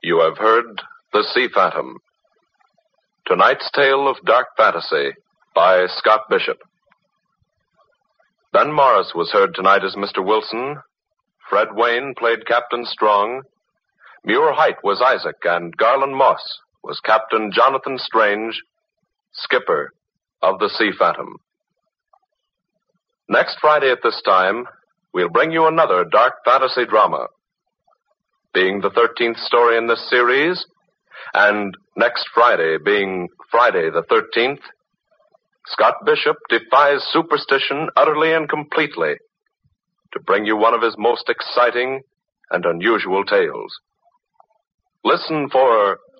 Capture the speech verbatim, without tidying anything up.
You have heard The Sea Phantom. Tonight's tale of dark fantasy by Scott Bishop. Ben Morris was heard tonight as Mister Wilson. Fred Wayne played Captain Strong. Muir Height was Isaac, and Garland Moss was Captain Jonathan Strange, skipper of the Sea Phantom. Next Friday at this time, we'll bring you another dark fantasy drama. Being the thirteenth story in this series, and next Friday being Friday the thirteenth, Scott Bishop defies superstition utterly and completely to bring you one of his most exciting and unusual tales. Listen for